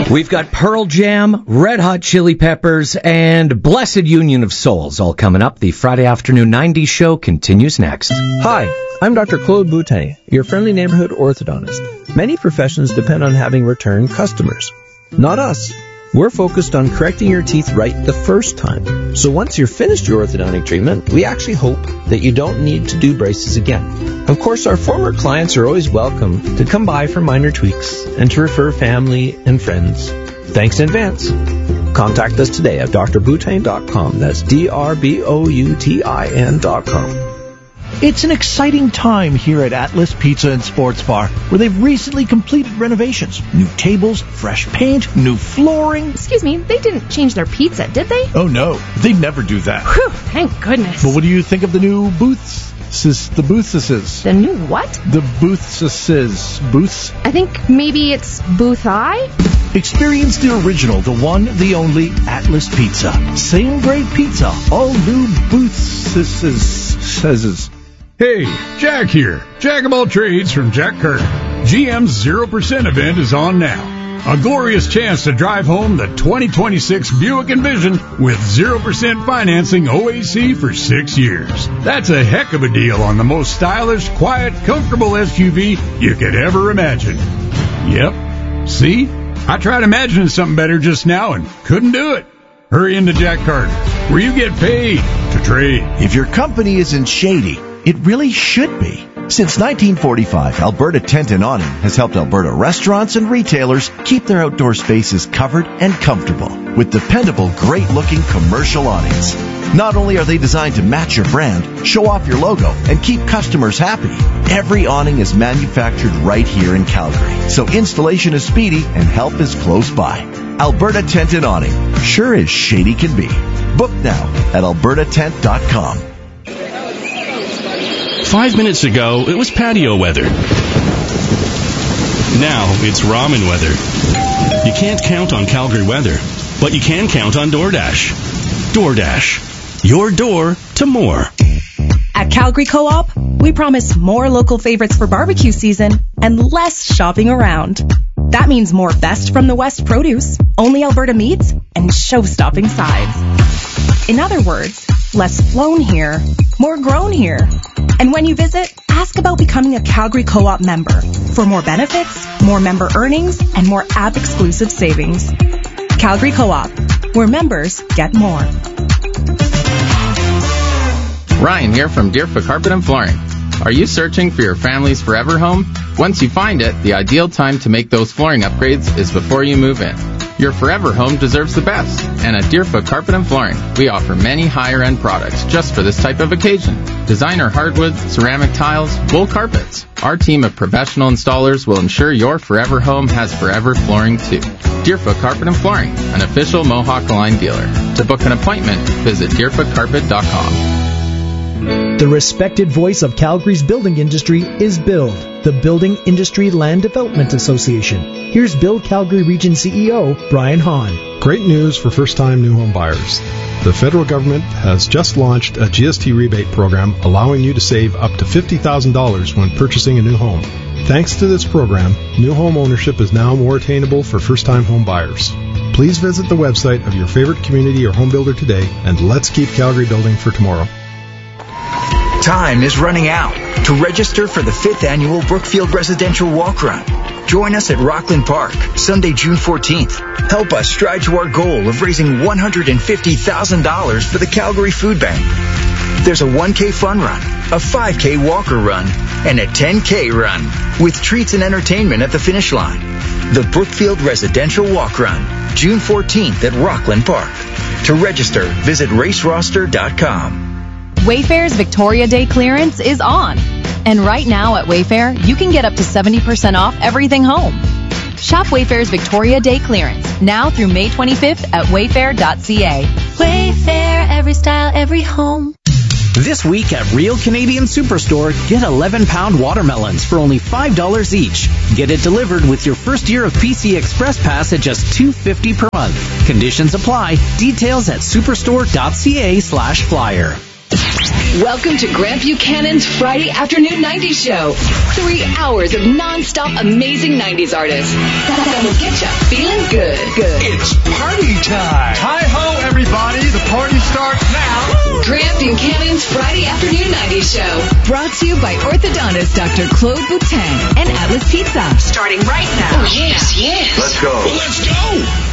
We've got Pearl Jam, Red Hot Chili Peppers, and Blessed Union of Souls all coming up. The Friday afternoon 90s show continues next. Hi, I'm Dr. Claude Boutin, your friendly neighborhood orthodontist. Many professions depend on having return customers. Not us. We're focused on correcting your teeth right the first time. So once you're finished your orthodontic treatment, we actually hope that you don't need to do braces again. Of course, our former clients are always welcome to come by for minor tweaks and to refer family and friends. Thanks in advance. Contact us today at drboutin.com. That's DRBOUTIN.com. It's an exciting time here at Atlas Pizza and Sports Bar, where they've recently completed renovations. New tables, fresh paint, new flooring. Excuse me, they didn't change their pizza, did they? Oh no, they never do that. Whew, thank goodness. But what do you think of the new booths? The boothses. The new what? The boothses. Booths? I think maybe it's Booth I? Experience the original, the one, the only Atlas Pizza. Same great pizza, all new boothses. Hey, Jack here. Jack of all trades from Jack Carter. GM's 0% event is on now. A glorious chance to drive home the 2026 Buick Envision with 0% financing OAC for 6 years. That's a heck of a deal on the most stylish, quiet, comfortable SUV you could ever imagine. Yep. See? I tried imagining something better just now and couldn't do it. Hurry into Jack Carter, where you get paid to trade. If your company isn't shady, it really should be. Since 1945, Alberta Tent and Awning has helped Alberta restaurants and retailers keep their outdoor spaces covered and comfortable with dependable, great-looking commercial awnings. Not only are they designed to match your brand, show off your logo, and keep customers happy, every awning is manufactured right here in Calgary, so installation is speedy and help is close by. Alberta Tent and Awning, sure as shady can be. Book now at albertatent.com. 5 minutes ago, it was patio weather. Now it's ramen weather. You can't count on Calgary weather, but you can count on DoorDash. DoorDash, your door to more. At Calgary Co-op, we promise more local favorites for barbecue season and less shopping around. That means more best from the West produce, only Alberta meats, and show-stopping sides. In other words, less flown here, more grown here. And when you visit, ask about becoming a Calgary Co-op member for more benefits, more member earnings, and more app-exclusive savings. Calgary Co-op, where members get more. Ryan here from Deerfoot Carpet and Flooring. Are you searching for your family's forever home? Once you find it, the ideal time to make those flooring upgrades is before you move in. Your forever home deserves the best, and at Deerfoot Carpet and Flooring, we offer many higher-end products just for this type of occasion. Designer hardwood, ceramic tiles, wool carpets. Our team of professional installers will ensure your forever home has forever flooring too. Deerfoot Carpet and Flooring, an official Mohawk Line dealer. To book an appointment, visit deerfootcarpet.com. The respected voice of Calgary's building industry is BUILD, the Building Industry Land Development Association. Here's BUILD Calgary Region CEO, Brian Hahn. Great news for first-time new home buyers. The federal government has just launched a GST rebate program allowing you to save up to $50,000 when purchasing a new home. Thanks to this program, new home ownership is now more attainable for first-time home buyers. Please visit the website of your favorite community or home builder today, and let's keep Calgary building for tomorrow. Time is running out to register for the 5th Annual Brookfield Residential Walk Run. Join us at Rockland Park, Sunday, June 14th. Help us stride to our goal of raising $150,000 for the Calgary Food Bank. There's a 1K fun run, a 5K walker run, and a 10K run, with treats and entertainment at the finish line. The Brookfield Residential Walk Run, June 14th at Rockland Park. To register, visit raceroster.com. Wayfair's Victoria Day clearance is on. And right now at Wayfair, you can get up to 70% off everything home. Shop Wayfair's Victoria Day clearance now through May 25th at wayfair.ca. Wayfair, every style, every home. This week at Real Canadian Superstore, get 11-pound watermelons for only $5 each. Get it delivered with your first year of PC Express Pass at just $2.50 per month. Conditions apply. Details at superstore.ca/flyer. Welcome to Grant Buchanan's Friday Afternoon 90s Show. 3 hours of non-stop amazing 90s artists. That'll get you feeling good. It's party time. Hi-ho, everybody. The party starts now. Grant Buchanan's Friday Afternoon 90s Show. Brought to you by orthodontist Dr. Claude Boutin and Atlas Pizza. Starting right now. Oh, yes. Let's go. Let's go.